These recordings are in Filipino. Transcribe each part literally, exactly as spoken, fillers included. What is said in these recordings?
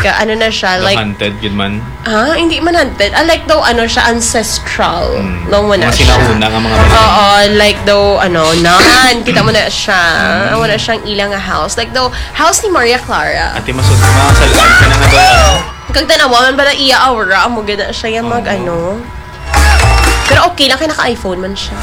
uh, ano na siya, The like... hunted, yun man? Ah, hindi man hunted. I like daw, ano siya, ancestral. Hmm. No mo na mga siya. sinauna nga mga balay. Oo, like daw, ano, nan, kita mo na siya. Hmm. Wala siyang ilang house. Like daw, house ni Maria Clara. Ate, masod, mga salaan ka na nga daw, ano? Kag tanawaman ba na iya aura, amo ganda siya yung mag, oh. ano. Pero okay lang, kaya naka-iPhone man siya.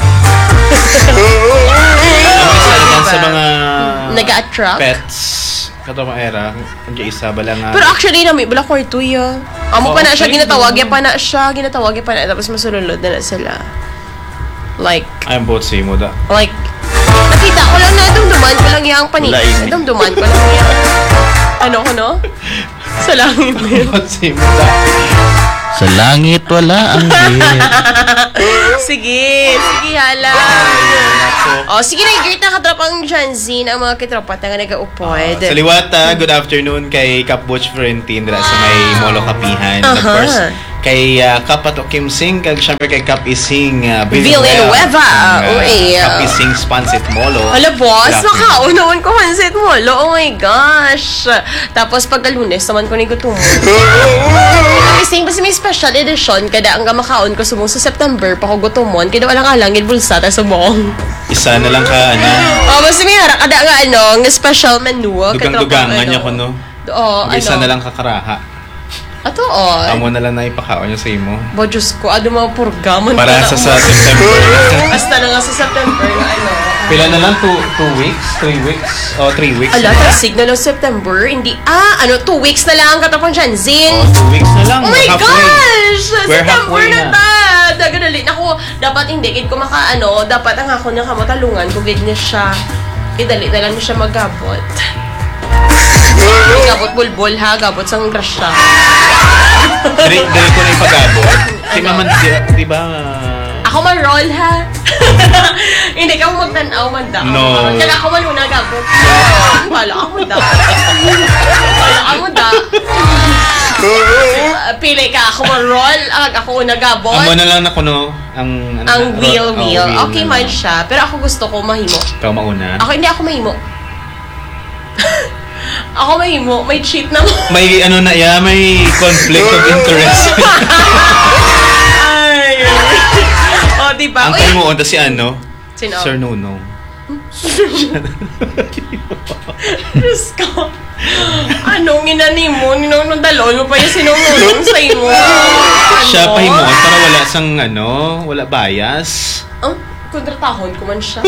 Ang sa mga nag-attract pets kato mga era ang isa bala nga. Pero actually nami bala ko ito ya amo oh, pa na siya ginatawag ya pa na siya ginatawag ya pa na tapos masululod na, na sila like I'm both same mo da like nakita ko lang na dumduman ko lang yung panig dumduman ko lang yung ano ko no sa langit both same mo da sa langit wala ang gate. Sige, sige hala. Oh, sige na, great na katropang Janzine ang mga kitropa na nag-upod. Uh, sa liwata, good afternoon kay Kap Butch Florentine dira sa may Molo Kapihan. Uh-huh. Of course, kay uh, Kap Pato Kim Sing, kag syempre kay Kap Ising uh, Villanueva. Uh, Kap Ising Spansit Molo. Hala boss, nakaunawan ko Spansit Molo. Oh my gosh. Tapos pagka Lunes, naman ko nigutumo. Kap Ising, kasi may special edition kada ang gamakaon ko sumong sa September pa ko gutumon kada wala ka lang bulsa ta subong. Isa na lang ka ano. Oh, basta may hara kada nga ano, ng special menu. Dugang-dugangan niya ko no. Oo, ano. Isa na lang kakaraha. Ato oh. Amo na lang na ipakaon niya sa imo. Bo Diyos ko, ano mga purgaman para sa, sa September. Basta na nga sa September na ano. Pila na lang? Two, two weeks? Three weeks? O, oh, three weeks? Ala, kasi na lang September. Hindi, ah, ano, two weeks na lang katapang Janzin. Oh, two weeks na lang. Oh my halfway. gosh! We're September na na. ta! Dagadali. Ako, dapat hindi. Kid ko maka, ano, dapat ang ako niya kamatalungan kung gid niya siya. Idali na lang niya siya magabot. Gabot bulbul ha, gabot sang grasya. Dali, dali ko na ipagabot. Si Maman, di ba? Ako man-roll ha. Hindi ka mo magtanaw man daw. No. Kaya ako man una gabot. Wala ako daw. Wala ako daw. Pili ka, ako man-roll. Ako una gabot. Amo na lang na kuno. Ang, ang wheel, wheel. Okay man siya. Pero ako gusto ko mahimo. Ikaw mauna? Ako hindi ako mahimo. Ako mahimo. May cheat na mo. May ano na ya, may conflict of interest. Ay. O, diba? Ang kayo mo, onda si ano? Sino? Sir Nuno. Diyos ko. Anong inani mo? Ninong dalon mo pa yung sinununong sa imo. Ano? Siya pahimuon para wala sang ano, wala bias. Oh, kontratahon ko man siya.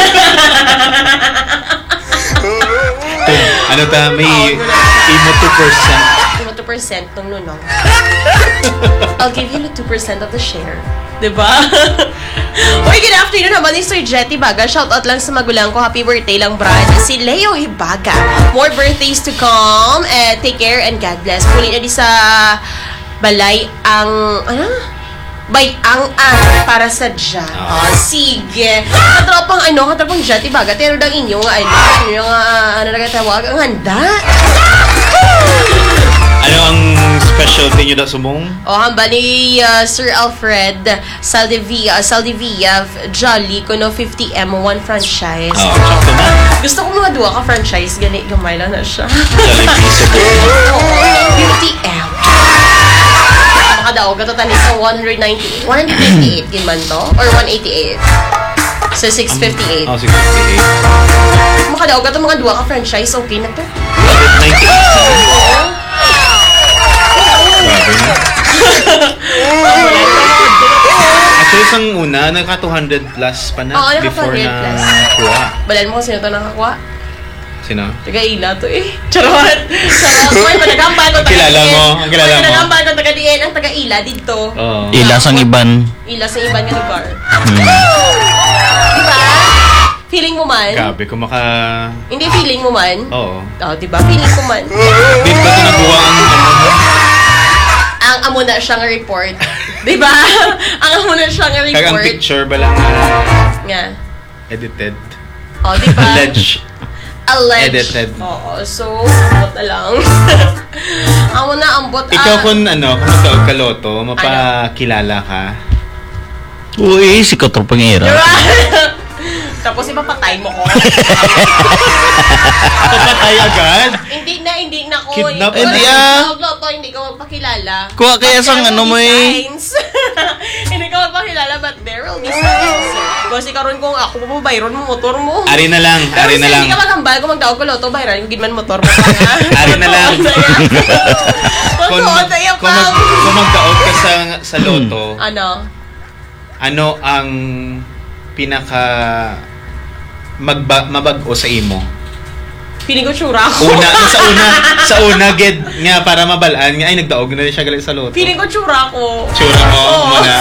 Ano ta, may imo two percent. Imo two percent ng nunong. I'll give you the two percent of the share. Diba? Uy, good afternoon naman ni Sir Jetty Baga. Shoutout lang sa magulang ko. Happy birthday lang, Brad. Si Leo Hibaga. More birthdays to come. Eh, take care and God bless. Puli na di sa balay ang, ano? Bay ang ang para sa Jat. Oh, sige. Katropang ano, katropang Jetty Baga. Pero dang inyo nga, ano, yung, uh, ano na katawag, ang handa. Ano ang specialty nyo daw sumong? O, hamba ni uh, Sir Alfred Saldivia, Saldivia Jolly kuno fifty M one franchise. Oh, sakto na. Gusto ko mga duwa ka franchise, gani gamay lang na siya. Jollibee sa fifty M. Makadaog ato tani sa one ninety, one ninety-eight gin man to or one eighty-eight. So six fifty-eight. Oh, six fifty-eight. Makadaog ato mga duwa ka franchise, okay na to. one ninety-eight. Oo. Actually, sang una, nagka two hundred plus pa na. Oo, naka before two hundred na plus. kuha. Balan mo kung sino ito nakakuha? Sino? Taga-ila to eh. Charot! Charot! Uy, panagambal ko Ang kilala mo, ang kilala mo. Panagambal ko taga-diin. Ang taga-ila dito. Oo. Ila sang iban. Ila sa iban nga lugar. Hmm. Diba? Feeling mo man? Grabe, kung maka... Hindi feeling mo man? Oo. Oh, diba? Feeling ko man. Dito ito nabuha ang ano. Ang amo na siyang report. Diba? Ang amo na siyang report. Kaya ang picture ba lang uh, nga. edited? Oh, diba? Alleged. Alleged. Edited. Oo. So, ambot na lang. Amo na ambot. Ikaw ah. kung ano, kung matawag ka loto, mapakilala ka? Uy, si Katropang Era. Diba? Tapos ipapatay mo ko. Papatay agad? Hindi na, hindi na ko. Kidnap? Hindi, ah. Loto, hindi ko magpakilala. Kuha kaya sang But there ano will mo be eh. signs. Hindi ko magpakilala, but there will be signs. Kasi karon kung ako po, bayron mo motor mo. Ari na lang, Pero ari na kasi lang. hindi ka magambal kung magtawag ko loto, bayran yung gidman motor mo pa nga. Ari na lang. Kung Kung, tuon tayo kung, mag, pa. kung magdaog ka sa, sa loto, Ano? ano ang pinaka magba, mabago sa imo? Piling ko tsura ko. Una, sa una, sa una, ged, nga, para mabalaan, nga, ay, nagdaog na rin siya galing sa loto. Piling ko tsura ko. Tsura mo, Oo. muna.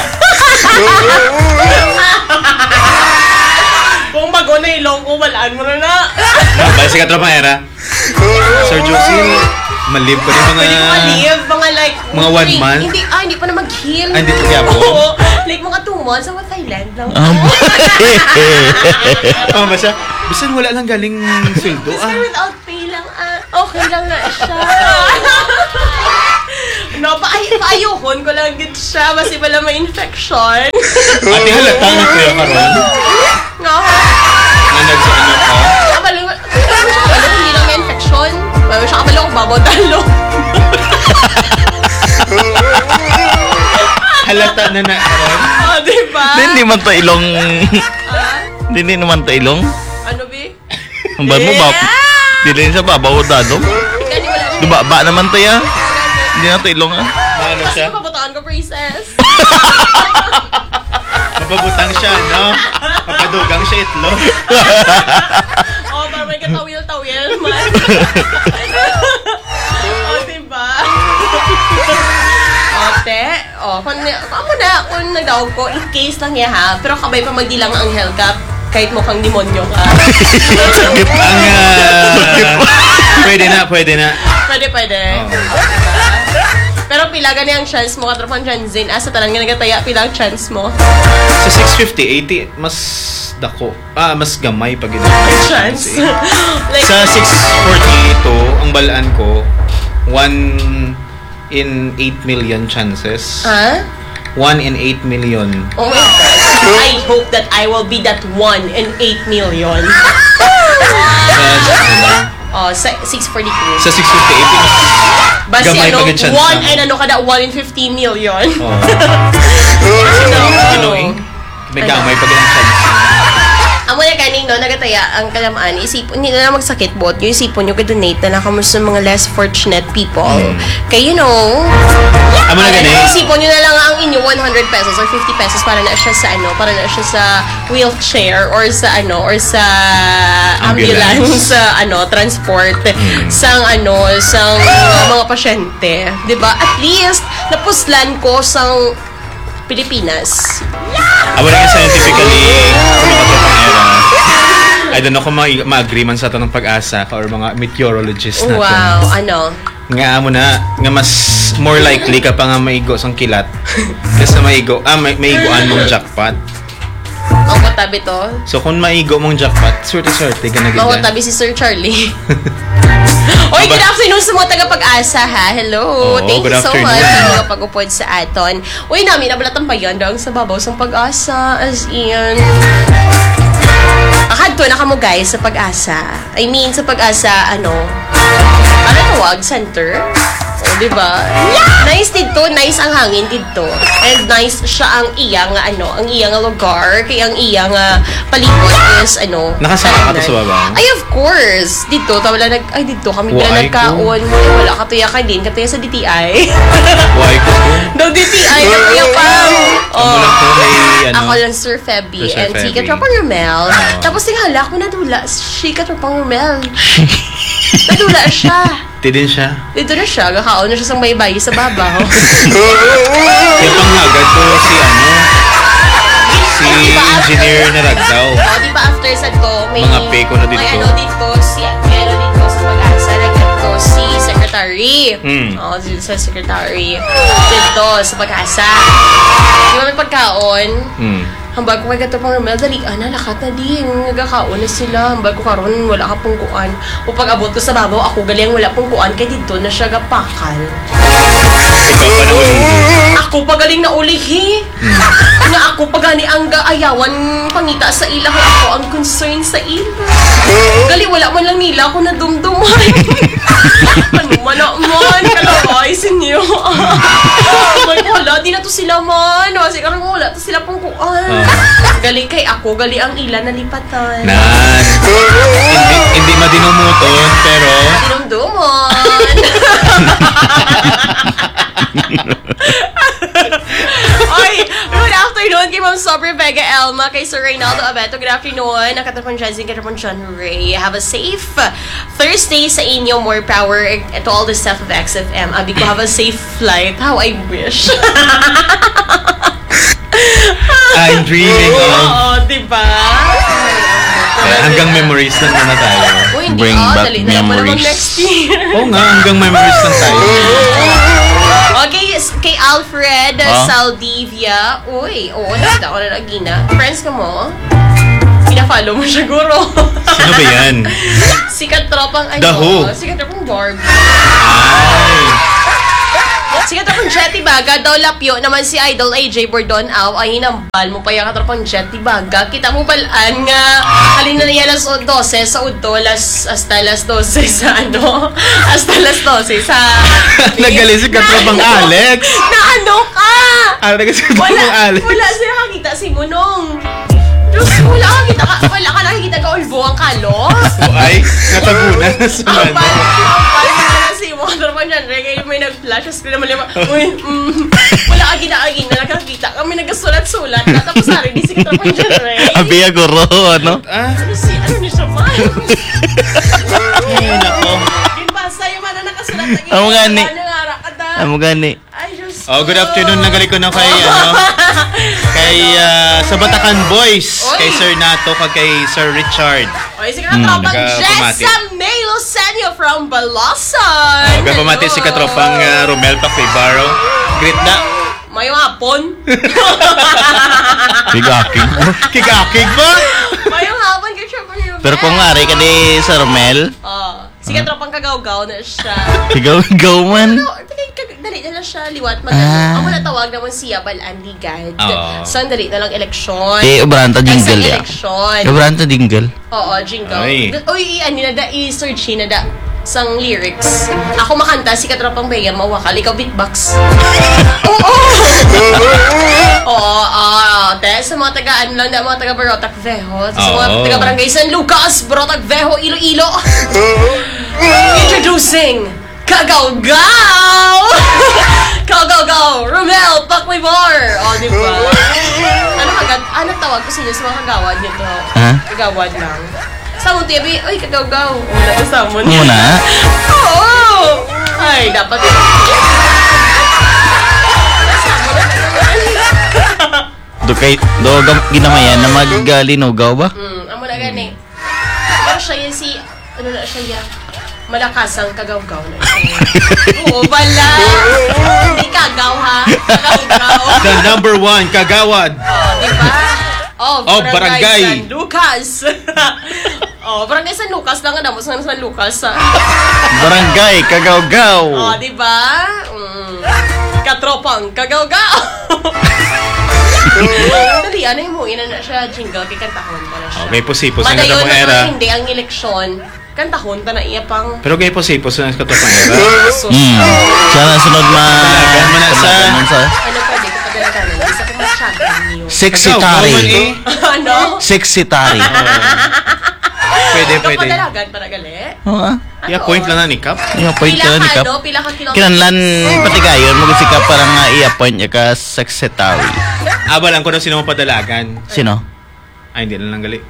Kung bago na ilong ko, walaan mo na na. Balik sa katropang era. Sir Josie, malib ko rin mga... Pwede ko ma-live, mga like... Mga one three- month? Hindi, ah, hindi pa na mag-heal. Ah, hindi pa kaya po? Oo. Like mga two months, sa Thailand lang. Um, Tama ba siya? Bisan wala lang galing sweldo, Sir, ah. without pay lang, ah. Okay lang na siya. No, pa paayuhon ko lang gid siya. Basi pala may infection. Ate, halata na kayo karon. Nga, Na nagsaano ka? kabalo, kabalo, hindi lang may infection. Bago siya kabalo, babaw talo. Halata na na karon. Oh, diba? Hindi man to ilong. Ah, Hindi naman to ilong. ano, bi? Ang ba mo ba? Dili sa babaw dado. Ika, di wala siya. Dubaba naman to ya. Hindi na to ilong ah. Ano siya? Papabutaan ko, princess. Mapabutang siya, no? Papadugang siya itlog. Oh, para may katawil-tawil man. Oh, diba? Ote, oh, kung, kung mo na, kung nagdawag ko, in case lang niya ha, pero kabay pa magdilang ang Hellcap, kahit mukhang demonyo ka. Ang, ah, pwede na, pwede na. Pwede, pwede. Oh. Diba? Pero pila gani ang chance mo, katropang Janzin, asa tanang nga nagataya, pila ang chance mo. Sa six fifty, eighty, mas dako. Ah, mas gamay pag ito. Chance. Like, Sa six forty-two, ang balaan ko, one in eight million chances. ha? one in eight million. Oh my God. I hope that I will be that one in eight million. Sa, ano, Oh, sa six forty-two. sa six fifty, eighty, mas Basi gamay ano, pag yung chance one na. and ano kada, one in fifteen million. Oh. Ano? Ano eh? May gamay pag yung chance. Amo na kaning no, nagataya ang kalamaan, isipon, hindi na lang magsakit bot, yung isipon nyo ka-donate na nakamos sa mga less fortunate people. Mm. Kaya you know, Amo na ano, gani. isipon nyo na lang ang inyo one hundred pesos or fifty pesos para na siya sa ano, para na siya sa wheelchair or sa ano, or sa ambulance, Ambulance. sa ano, transport, sang ano, sang uh, mga pasyente. 'Di ba? At least, napuslan ko sang Pilipinas. Amo na scientifically, kung nakatapang era, I don't know kung ma- ma-agree man sa ito ng pag-asa ka or mga meteorologists natin. Wow, ano? Nga amo na, nga mas more likely ka pa nga maigo sang kilat kaysa maigo, ah, may, maiguan mong jackpot. Ang katabi to. So kung maigo mong jackpot, swerte-swerte ka na Ang ganda. katabi si Sir Charlie. Oy, good afternoon sa mga taga-pag-asa, ha? Hello. Oo, Thank good you so afternoon. much sa mga pag-upod sa aton. Uy, namin, nabalatan pa yan daw sa babaw sa pag-asa. As in... Akadto na kamo guys sa pag-asa. I mean, sa pag-asa, ano... Ano tawag? Center? O, diba? Nice dito. Nice ang hangin dito. And nice siya ang iyang, ano, ang iyang lugar. Kaya ang iyang uh, palibot is, ano... Nakasama ka to ano, sa babaw? Ay, of course. Dito, tawala nag... Ay, dito kami Why pala ko? nagkaon. Ay, wala katuya ka din. Katuya sa D T I. Why ko? Daw D T I. Katuya pa. Amo lang to may, ano, Ako lang Sir Febby Sir and si Febby. Katropang Romel. Oo. Tapos tingala ko nadula si Katropang Romel. Nadula siya. Di din siya. Dito na siya. Gakaon na siya sa baybay sa babaw. Kaya pang agad to si ano, si engineer na ragdaw. O, di ba after sad ko, may... Mga peko na dito. May ano dito, si... May ano dito sa pag-asa. Nagkito si Secretary secretary. Mm. Oo, dito sa secretary. Dito, sa pag-asa. Di ba may pagkaon? Hmm. Hambag ko kay gato pang Romel, dali, ana, lakat na din. Nagkakaon na sila. Hambag ko karon wala ka pong kuan. O pag abot ko sa babaw, ako galing wala pong kuan. Kaya dito na siya gapakal. Ikaw pa na ulit. Ako pa galing na ulihi. Hmm. Nga ako pa gani ang gaayawan pangita sa ila. Ako ang concern sa ila. Gali, wala man lang nila ako nadumduman. Ano man naman, kalaway sinyo. May wala, di na to sila man. Kasi karang wala to sila pong kuan. Gali kay ako, gali ang ila na lipatan. Nan. Hindi, hindi madinumuton, pero... Dinumduman. Oy, good afternoon kay Ma'am Sober Vega Elma, kay Sir Reynaldo Abeto. Good afternoon. Nakatapon Jazzy, katapon John Ray. Have a safe Thursday sa inyo. More power to all the staff of X F M. Abi ko, have a safe flight. How I wish. I'm dreaming of... Oo, diba? Eh, hanggang memories lang muna tayo. Uy, hindi Bring ah, back dali na naman naman memories. next year. Oo nga, hanggang memories lang tayo. Okay, kay Alfred Ah? Saldivia. Uy, oo, nakita ko na nagina. Friends ka mo? Pina-follow mo siguro. Sino ba yan? Sikat tropang ano? The Who? Sikat tropang Barbie. Ay. Sikat tropang Jetty Baga. Daw lapyo naman si Idol A J Bordon Aw. Ay, hinambal mo pa yung katropang Jetty Baga. Kita mo balaan nga. Halin na niya alas dose sa udto. Las, hasta las dose sa ano? Hasta las dose sa... Nagaling si Katropang Na ano? Alex. Na ano ka? Ah, nagaling si Wala, Katropang Alex. wala siya nakakita si Munong. Diyos, wala nakakita ka, wala ka nakikita ka ulbo ang kalo. Ay, natabunan na sa Ang ano. pal, ang pal na si Motor pa dyan, Rey, may nag-flash, tapos naman lima, uy, mm, wala ka gina-agin na nakakita kami nagkasulat-sulat na, tapos hari, di si Motor pa dyan, Rey. Abi ako ro, ano? Ah, Ano si, ano ni siya man? ay, nako. Binbasa yung mana nakasulat na Ang gani. Ano nga, rakada. Amo gani. Ay, Diyos Oh, good ko. afternoon. Nagaling ko na kay, ano, kay, ah, sa Batacan Boys. Oy. Kay Sir Nato, kag kay Sir Richard. Oy, sige na tropang Nagpamati. Jessa May Lucenio from Balasan. Pagpamati si Katropang uh, Romel Pacfibaro. Greet na. Mayong hapon. Bigakig mo. Kigakig ba? Mayong hapon kay siya pa niyo. Pero kung ari ka di sa Romel, Oh, sige tropang kagaw-gaw na siya. higaw-higaw man. Ano, dali, kag- dali na lang siya, liwat man. Ah. Ang wala tawag naman siya, Balaan Ligad. Oo. So, ang dali na lang eleksyon. Eh, ubranta jingle Isang ya. eleksyon. Ubranta jingle. Oo, jingle. Ay. Da- Uy, ano na da, i-search na da sang lyrics. Ako makanta, si Katropang Bea, mawakal, ikaw beatbox. Oo! Oo, ah, te, sa mga taga, ano lang, da, mga taga Barotac Vejo, sa mga Oo. taga Barangay San Lucas, Barotac Vejo, Iloilo. Introducing, Kagaw-gaw! Kagaw-gaw, Romel Paclibar! O, di ba? Ano kagad, ano tawag ko sa inyo sa mga kagawad nito? Ha? Kagawad lang. Samon tiyabi, ay, kagaw-gaw. Wala na samon. Muna. Oo! Ay, dapat yun. Do kay do gam ginamayan na maglinugaw ba? Hmm, amo na gani. Pero siya yan si, ano na siya yan? Malakasang kagaw-gaw na siya. Oo, bala! Hindi kagaw, ha? Kagaw-gaw. The number one, Kagawad. Oh, di ba? Oh, Oh, Barangay barangay. San Lucas. Oh, Barangay San Lucas lang nga sa San Lucas. ah. Barangay Kagaw-gaw. Oh, di ba? Mm. Katropang kagaw-gaw. Dali, ano yung mo? Ina na siya, jingle, kay kantahon pa na siya. Okay, posipos. Ang Madayon Katropang na Era. nga hindi ang eleksyon. Kantahon ta na iya pang... Pero kay posipos ang Katropang Era. Sus. Hmm. Sana sunod ma Talagan mo na sa- Talagan sa Ano pa, di ko padalaganan. Isa ko masyadong niyo. sexy Ikaw, woman, tari. eh. Ano? Sexy tari. Pwede, Ikaw pwede. padalagan para gali? Oo ah. I-appoint lang na ni Kap. Yung point Pila ka ni ka, Kap. no? Pila ka kilometers? Kinanlan patigayon mo kasi ka para nga i-appoint niya ka secretary. Aba lang ko daw sino mo padalagan. Sino? Ay, hindi na lang gali.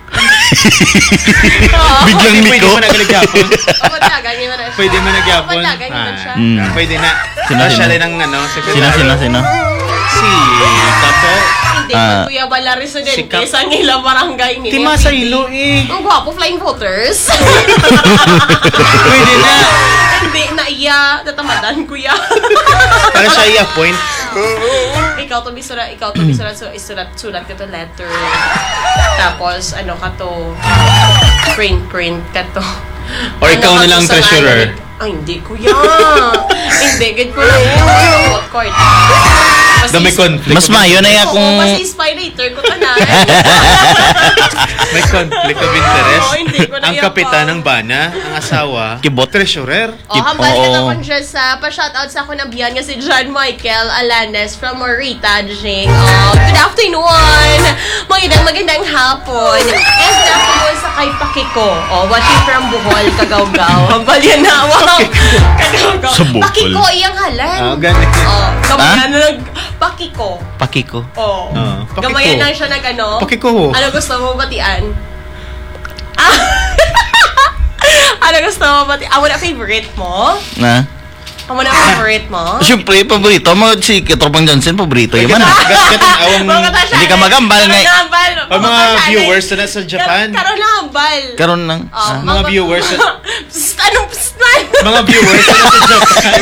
Biglang Pwede liko. mo na gali gyapon. O, padalagan niyo na siya. Pwede mo na gyapon. O, padalagan niyo na siya. Ah, Mm. Pwede na. Sino, Ah, sino? siya rin ang ano, secretary. Sino sino sino? Si Kapo. Hindi, Ah. uh, Kuya Bala Residente Sikap. sa ilang barangay ni Timasa ilo eh. Ang gwapo, flying voters. Pwede na. Hindi na iya. Tatamadan, kuya. Para siya i-appoint. Ikaw to bisulat, ikaw to bisulat, so isulat, sulat ka to letter. Tapos, ano ka to, print, print ka to. Or ikaw na lang treasurer. Ay, hindi, kuya. Hindi, good ko lang. Vote card. Dami conflict. Mas mayo na yan kung... Oo, mas inspirator ko ka na. May conflict of interest. Oo, hindi ko na Ang yan kapitan pa. ng bana, ang asawa, Kibot. treasurer. Oh, hambal ka Oo. na kung siya sa pa-shoutout sa ako na biyan nga si John Michael Alanes from Morita, Jing. Oh, good afternoon! Magandang magandang hapon. And good afternoon sa kay Pakiko. Oh, watching from Bohol, Kagawgaw. Hambal yan na. Wow. Kagawgaw. Sa Bohol. Pakiko, iyang halan. Ah, ganit. Oh, Ha? gamayan na nag... Pakiko. Pakiko. Oh. Ah, Pakiko. Gamayan lang siya nag ano. Pakiko. Ano gusto mo batian? Ah! Ano gusto mo batian? Amo na favorite mo? Na? Amo na favorite mo? Siyempre, paborito mo si Katropang Johnson, paborito yun man. Gatin awang... Hindi ka magambal nga. Ang mga viewers na nasa Japan. Karon na ambal. Karon lang. Oh, Ah. mga viewers na- Psst, anong psst na? Mga viewers na nasa Japan.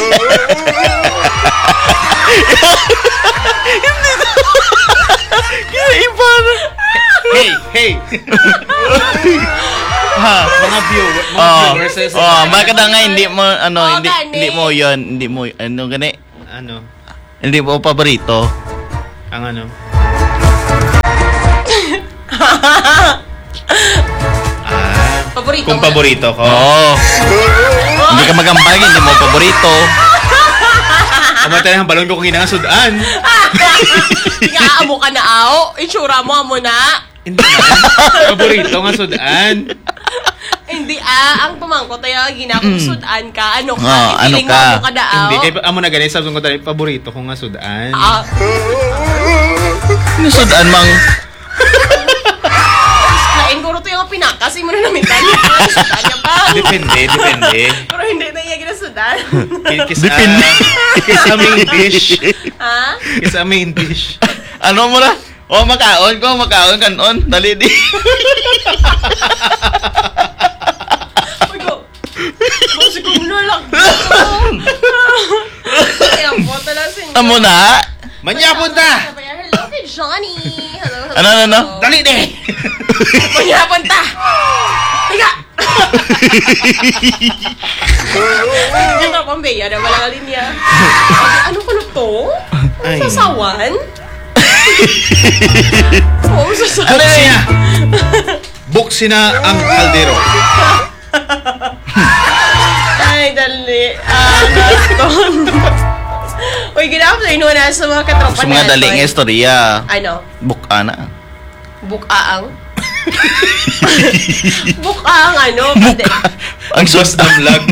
Iba na. Hey, hey. Ha? Mga viewer, mga Oh, viewers na nasa oh, Japan. maganda nga hindi mo ano, Oh, hindi gani. hindi mo 'yon, hindi mo ano gani. Ano? Hindi mo paborito. Ang ano? Ah, Paborito kung mo. paborito ko. Oo. Hindi ka magambal, hindi mo paborito. Kamatay ng balon ko kung hinangasudan. Nga amo ka na ao. Itsura mo amo na. Hindi na. Paborito nga sudan. Hindi ah, ang pamangko tayo ginakong sudan ka. Ano ka? Oh, ano Feeling ka? mo amo ka na ao. Hindi, kaya amo na ganun. Sabi ko tayo, paborito ko nga sudan. Ah, Nasudan mang kain ko rin yung pinakas. Imo na namin tayo. Sudan ka pa. Depende, depende. Pero hindi na iya ginasudan. Kis, Depende. Kisa main dish. Ha? Kisa main dish. ano mo na? Oh, makaon ko, makaon kanon. Dali di. Uy ko. Basi ko nalak. Kaya po talaga sinyo. Amo na. Manyapon ta! Hello kay Johnny. Hello, hello. Ano, ano, ano? Dali de! Manyapon ta! Higa! Hindi na pambeya na wala linya. Ano ko na to? Ay. Sasawan? Oo, sasawan. Buksi na! Buksi na ang kaldero. Ay, dali. Ah, Gaston. Uy, good afternoon na sa mga katropa Sa mga daling istorya. Ano? Buka na. Bukaang? Bukaang ano? Pwede. Ang Boss sus na vlog.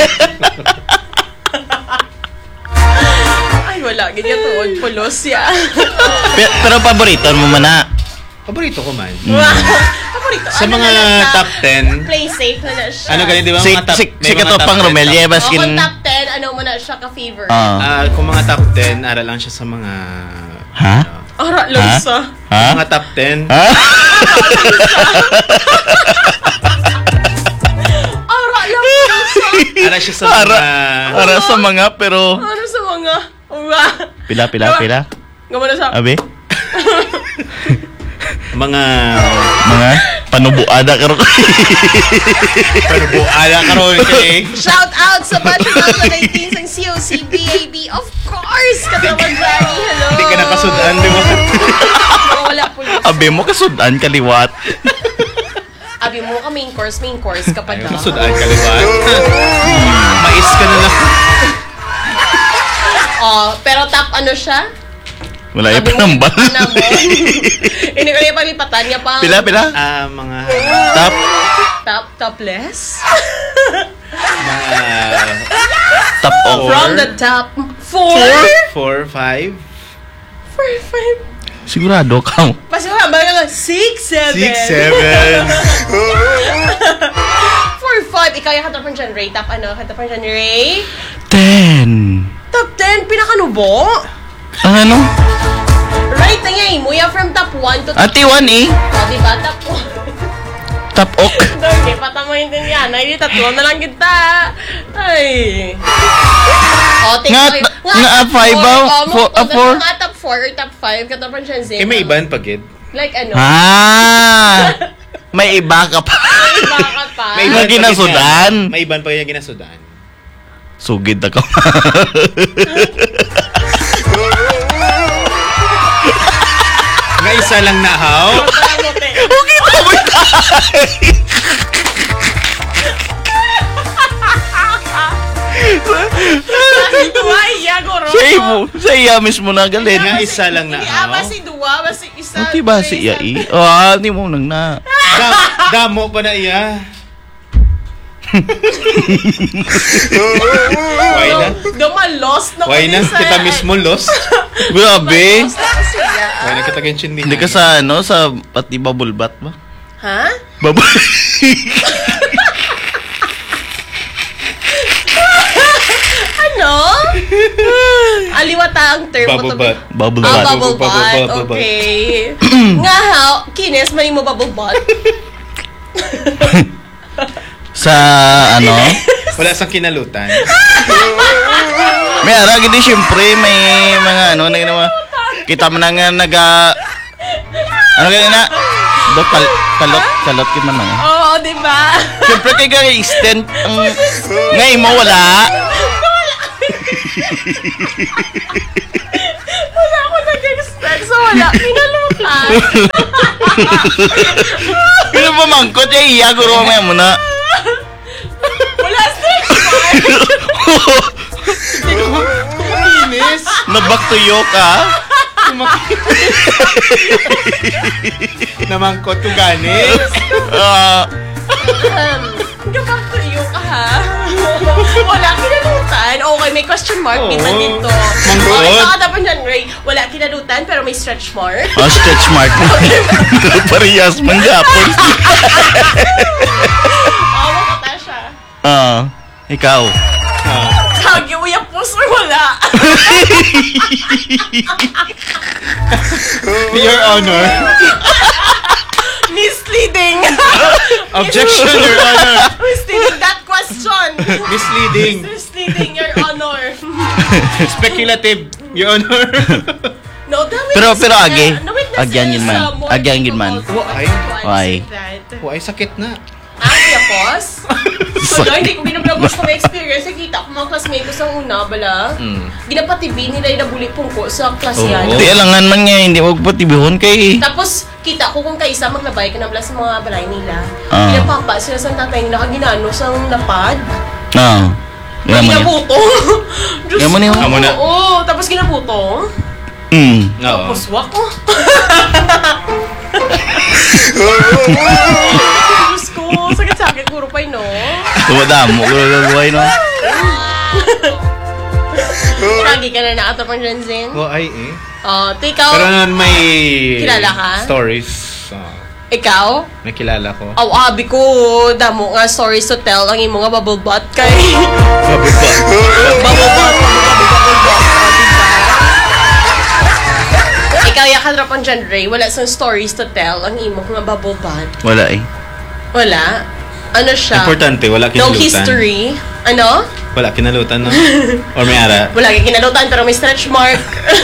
Ay, wala. Ganyan tuon. Pulos ya. pero, pero paborito mo man na. Paborito ko man. Paborito. Sa Ano mga na lang siya? top ten, Play safe na na siya. ano ganun, di ba? Si, Mga top, si, may si mga Katropang top ten, Romelia, top- O, baskin... kung top ten, ano mo na siya ka-favor? Ah. Ah, kung mga top ten, ara lang siya sa mga... Ha? ano, Ara, lansa. Ha? Mga top ten. Ha? Ara, lansa. Ara siya sa mga... Para, para sa mga, pero... Ano sa mga... Uwa. Pila, pila, pila. Gama na siya. Abi? Mga... Mga panubuada karon. Pero buala ka ron, okay? Shout out sa Batch two thousand nineteen ng C O C B A B. Of course! Katawan Johnny, hello! Hindi ka nakasudan, di ba? Wala po yun. Abi mo kasudan kaliwat. Abi mo ka main course, main course kapag Ayaw kasudan, kaliwat. Mais ka na lang. Oh, pero top ano siya? Wala yung Abi mo, panambal. ano mo? Hindi ko yung palipatan niya pa. Pila, pila. Ah, mga... Top. Top, topless? Mga... Top of. Four. From the top. Four? Four, five. Four, five. Sigurado ka. Pasiguro, baga ka, six, seven. Six, seven. Four, five. Ikaw yung katapang dyan, Ray. Top ano? Katapang dyan, Ray? Ten. Top ten. Pinakanubo? Ang ano? Right na nga eh. Muya from top one to top Ati one eh. oh, diba? Top one. Top ok. Okay, patamayin din yan. Ay, tatlo na lang kita. Ay. Oh, take Nga- five. nga top five four. ba? Oh, Four- mo- ah, four? Nga top four or top five, katapan siya Zen. Eh, may iban pagid. Like ano? Ah! May iba ka pa. Iba ka pa. May Nga iban pagid ginasudan. nga. May iban pagid nga ginasudan. Sugid ako. Nga isa lang na how? Okay, tama Dua iya, goro. Sa iyo, sa iya mismo na galit. Nga isa lang na Hindi, how? ah, basi dua, basi isa. Ati ba si iya i? Ah, di mo nang na. Da- damo pa na iya. Why na? Duma lost na Why na? Kita mismo lost. Grabe. Lost na kasi ya. Why na kita kinchindi? Hindi ka sa ano, sa pati bubble bath ba? Ha? Bubble. Ano? Aliwata ang term Bubble mo to. butt. Bubble Ah, bath. bubble Bubble, butt. bubble butt. Okay. Nga ha, kines, mali mo bubble butt. Sa ano? Wala sang kinalutan. May ara gidi syempre may mga ano na ginawa. Kita mo na nga naga ano kaya na? Do kal kalot kalot kid man nga. Oo, di ba? Syempre kay ga extend ang ngay mo wala. Wala ako nag-expect, so wala. Pinalutan. Pino pa mangkot ay iya guro mo mo na. Wala stretch mark. Kumakinis. Nabak tuyo ka. Namangkot ko ganis. Ah, Gabak to iyo ka ha. Wala kinalutan. Okay, may question mark. Oo. Kita dito. Mangkot. Okay, saka dapat yan, Ray. Wala kinalutan, pero may stretch mark. ah stretch mark. Parehas man gapon. Oo, makata siya. Ah, ikaw. Ah. Kagi, uyak puso, wala. Your Honor. Misleading. Objection, Your Honor. Misleading that question. Misleading. Misleading, Your Honor. Speculative, Your Honor. No, the Pero- witness- pero agi. uh, the witness Agyan is, yun man. uh, more Agyan yun man. capable Why? to Why? answer that. Why sakit na? Ah, yapos? So, no, hindi ko binablogos ko ma-experience. Nakita ko mga classmate ko sa una, bala. Mm. Ginapatibi nila yung nabuli pungko sa klase Oo. yan. Di alangan man nga hindi wag patibihon kay. Tapos, kita ko kung kaisa maglabay ka na bala sa mga balay nila. Ah. Pinapapa sila sa tatay nila kaginano sa napad. Ah. Yaman niya. Ginabuto. Diyos Yaman niya. ko. Amo na. Oo, tapos ginabuto. Hmm. Oo. Tapos wak ko. Diyos ko, sakit-sakit guro pa no. Tumadamo ko gagawin no. Lagi ka na nakatapang dyan, Zen. Well, ay eh. Oh, uh, ikaw, Pero nun may... Kilala ka? Stories. Oh, ikaw, may kilala ko. aw abi ko, damo nga stories to tell, ang imo nga bubble butt kay. Bubble butt. Bubble butt, bubble bubble butt, oh, diba? Ikaw, yakadrapan dyan, Ray, wala sang stories to tell, ang imo nga bubble butt. Wala eh. Wala. Ano siya? Importante, wala No kinalutan. history. Ano? Wala kinalutan, no? Or may ara. Wala kang kinalutan, pero may stretch mark.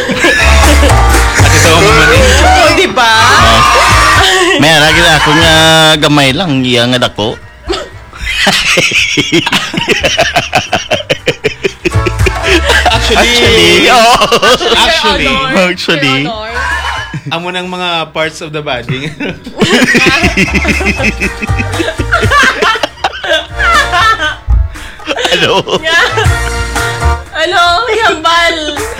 At ito ang man eh. Oh, di ba? May ara gid ako nga gamay lang iya nga dako. Actually, Actually, oh. Actually, Your Honor, actually. Your Honor. amo ng mga parts of the body. Ano? Ano? Yambal.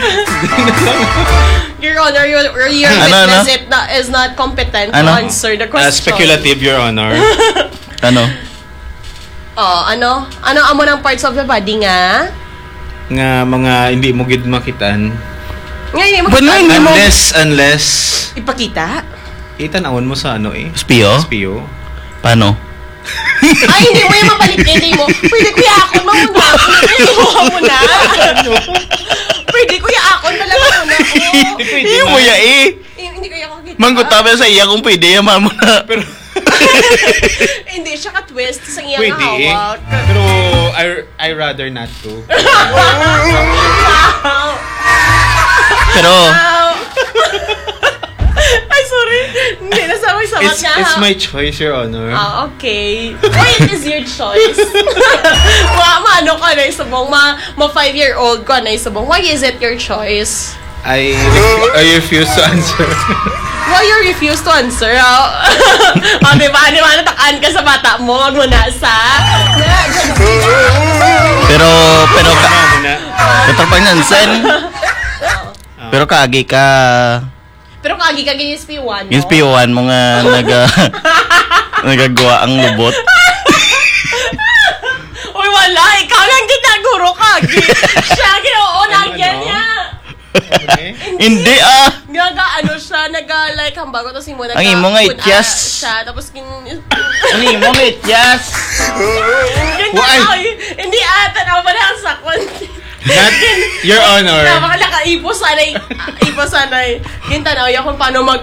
Your Honor, your, your Ano, witness ano? it na, is not competent Ano? to answer the Uh, question. speculative, Your Honor. Ano? Oh, ano? Ano amo ng parts of the body nga? Nga mga hindi mo gid makitan. Ngayon, hindi mo Bueno, hindi mo- Unless, unless, ipakita? itanawon mo sa ano eh. Spio? Spio. Paano? Ay, hindi mo yung mabalik. Hindi mo. Pwede ko yakon mo muna. Pwede ko muna. Pwede ko yakon talaga muna. Oh. Hindi mo ya eh. Eh, Hindi ko yakon kita. Manggut tabi sa iya kung pwede yaman mo na. Pero, Hindi siya ka-twist sa iyang Pwede eh. hawak. Pero I, I rather not to. Wow! Pero, Wow! Ay, sorry. Hindi, nasaway-sawat It's, nga. it's ha? my choice, Your Honor. Ah, okay. Why it is your choice? Ma, maano ka na isabong? Ma, ma five-year-old ka na isabong. Why is it your choice? I, ref- I refuse to answer. Why you refuse to answer? Oh, oh diba? Diba? Natakaan ka sa bata mo. Wag mo na sa... pero, pero, ka, Ano muna? ito pang nansen. Pero kaagi ka, Pero kagi-kagi yung S P one mo. yung P one mo nga naga, nagagawa ang lubot. Uy, wala. Ikaw lang ginaguro kagi. Siya, ginauunan Ano, yan ano? niya. Okay. Hindi ah! Naga, ano siya, naga, like, hambago, tapos mo, naga, Ang imo nga, kun- ityas. ah, siya, tapos, kin, Ano yung mga ityas? ganyan, Why? ay, hindi ata, na pa na ang sakon. Not, Your Honor. Tama ka lang, ipo sanay, ipo sanay. Gintanaw, yan kung paano mag,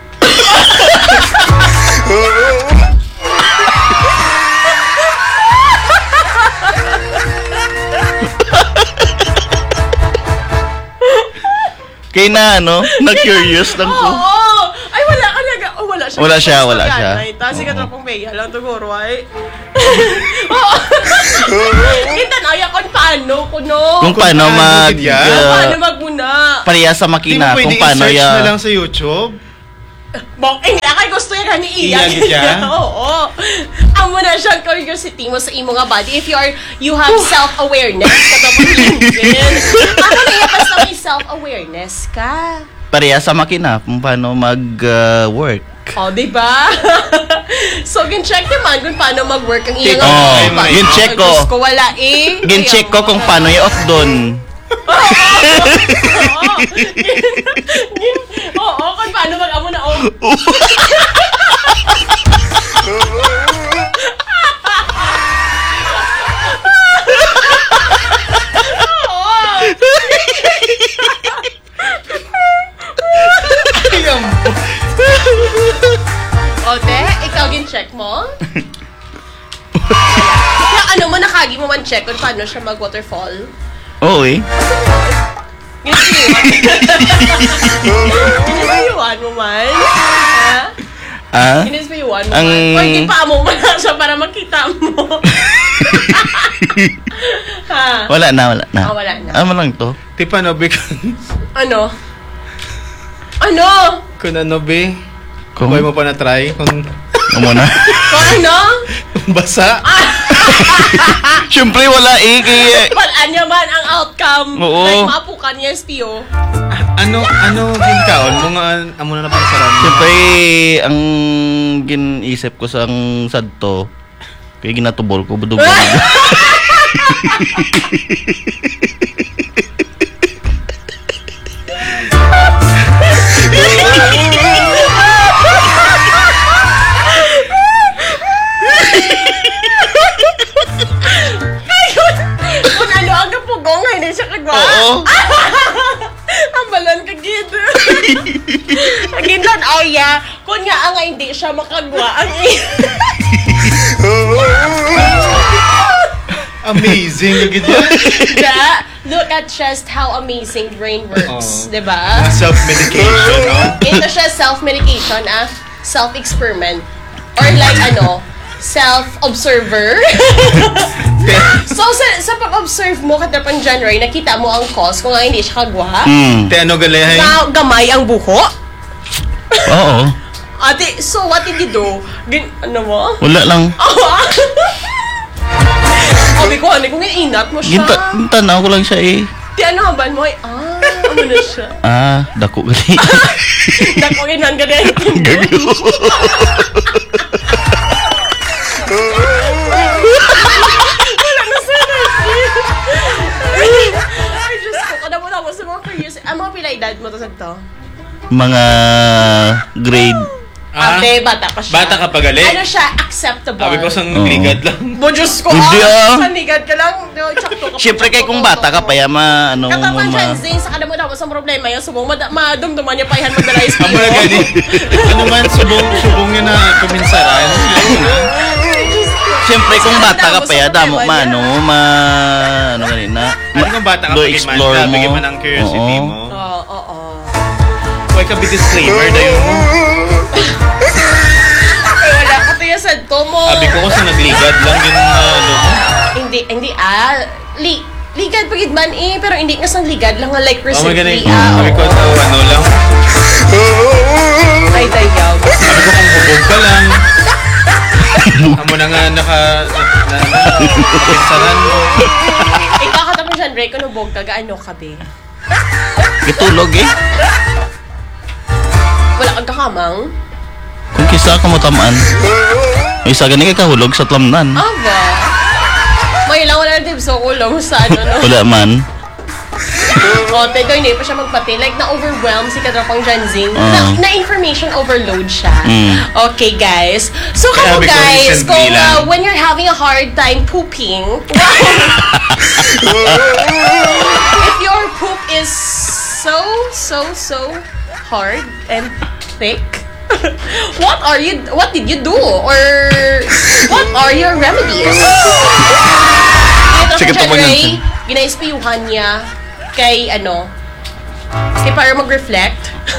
Kaya na ano, na-curious lang oo, ko. oh, ay, wala ka naga, oh, wala siya. Wala siya, wala siya. Tapos, Oo. sikat na pong Bea lang, tuguro, ay. Oo. Gintanaw, yan kung paano, kuno. Kung paano paano, mag, Gidya? Kung uh, paano magmuna. pareha sa Hindi mo makina, pwede kung paano i-search na ya... lang sa YouTube. Bok, eh, kay gusto yan ni Iya. Iya, gid ya? Oo. Amo na siyang curiosity mo sa imo nga body. If you are, you have self-awareness, katapos din. Ano na yan, basta may self-awareness ka. pareha sa makina, kung paano mag-work. O, oh, diba? So, gin-check naman kung paano mag-work ang iyong Oo, nga yun, body. gin-check ko. Diyos ko, wala eh. Gin-check ko kung paano i-off doon. Oo. Gin- Oo, kung paano mag-amo na oh. O, te, ikaw gin-check mo? Kaya ano mo, nakagi mo man check kung paano siya mag-waterfall? Oo eh. Ginipayuan mo man? Ha? Ah? Ginipayuan mo Ang- man? Or gipa mo man lang siya para makita mo? Ha? Wala na, wala na. Ah, wala na. Ano lang to? Ti paano be kung, Ano? Ano? kung ano be? Kung, Kung mo pa na-try? Kung ano muna? Kung ano? basa? Siyempre wala eh, kaya... Walaan niya man ang outcome. Oo. Like, maapukan niya S P O. Ano, ano ginkaon? Mga, amo na na pangsaran mo? Siyempre, ang ginisip ko sa ang sadto, kaya ginatubol ko, budog Kung ano ang kapugong, hindi siya kagwa. Oo. Ang balan ka, Gid. Gindan, oh yeah. Kung nga ang hindi siya makagwa, ang Amazing, gagid yan. Da, look at just how amazing brain works, Oo. diba? Self-medication, no? Ito siya self-medication, ah. Self-experiment. Or like, ano, self-observer. So, sa, sa pag-observe mo, katapang January, nakita mo ang cause kung nga hindi siya kagwa. Hmm. Te, ano galahay? Na gamay ang buho. Oo. Ate, so what did you do? Gin, ano mo? Wala lang. Sabi ko, ano kung inat mo siya? Ginta, tanaw ko lang siya eh. Ti ano haban mo? Ay, ah, ano na siya? Ah, dako gali. Dako inan ka din. Wala na sa energy. Ay, Diyos ko. Kada mo tapos sa mga curious. Ang mga pila edad mo to sa to? Mga grade. Ah, Ate, bata pa siya. bata ka pa gali? Ano siya? Acceptable. Sabi ko sang Oo. ligad lang. Bo, Diyos ko. Hindi, ah. Sanigad ka lang. No, tsakto ka pa, Siyempre kay tsakto kung ka bata pa. ka pa ya ma ano mo Katapan ma. siya, Zane, sa kada mo tapos sa sa problema yung subong mad madumduman niya payan magdalay sa Amo na gani. Ano man subong subong niya na kuminsaran. Siyempre kung bata ka pa ya, damo ma, ano, ma, ano kanina. Ano kung bata ka Go pa man, explore mo. bigyan man ang curiosity Oo. mo. Oo, oo, oo. Huwag ka be-disclaimer dahil mo. Ay, wala ka to yung sadto mo. Sabi ko kasi nagligad lang yun na ano mo. Hindi, hindi ah. Li ligad pagid man eh, pero hindi nga sang ligad lang nga like Oh my God, recently. eh. ah. Sabi ko sa ano lang. Ay, dayaw. Sabi ko kung hubog ka lang. Amo na nga naka... na, na, kapinsaran mo. Ikaw katapos dyan, Ray, kung nubog ka, gaano ka, be? Gitulog eh. Wala kang kakamang? Kung kisa ka mo tamaan. Ay, isa gani ka kahulog sa tlamnan. Aba. May lang wala na tips so ulong sa ano, no? Wala man. O, teka, hindi pa siya magpati. Like, na-overwhelm si Kadrapang Janzing. Ah. Na, na-information overload siya. Mm. Okay, guys. So, Kaya kamo because guys, recently kung uh, lang. when you're having a hard time pooping, if your poop is so, so, so hard and thick, what are you, what did you do? Or, what are your remedies? Sige, Ito tumagan Ray, siya. ginaispiyuhan niya kay ano, kay para mag-reflect.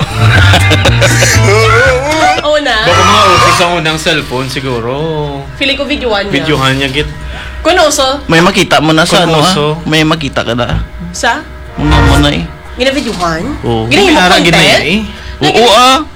Oo na. Baka mga usos ang unang cellphone siguro. Feeling ko videohan niya. Videohan niya git. Kunoso? May makita mo na sa ano ha? Kunoso. May makita ka na. Sa? Mga mo na eh. Gina-videohan? Oo. Ginahimo Pinara, content? ginaya eh. Oo ah.